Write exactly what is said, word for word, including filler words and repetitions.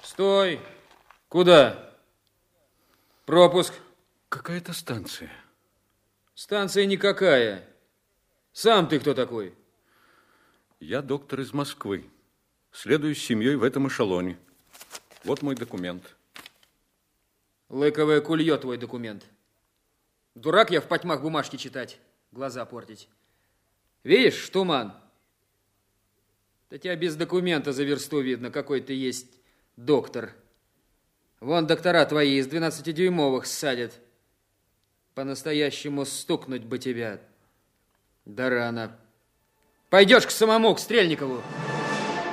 Стой! Куда? Пропуск. Какая-то станция. Станция никакая. Сам ты кто такой? Я доктор из Москвы. Следую с семьей в этом эшелоне. Вот мой документ. Лыковое кулье твой документ. Дурак я в потьмах бумажки читать, глаза портить. Видишь, туман? Да тебя без документа за версту видно, какой ты есть доктор. Вон доктора твои из двенадцатидюймовых ссадят. По-настоящему стукнуть бы тебя. Да рано. Пойдешь к самому, к Стрельникову.